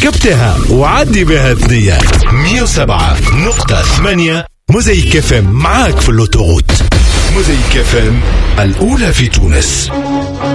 ركبتها وعدي بها ثنية. 107.8 موزايك اف ام معاك في اللوتوغوت. موزايك اف ام الأولى في تونس.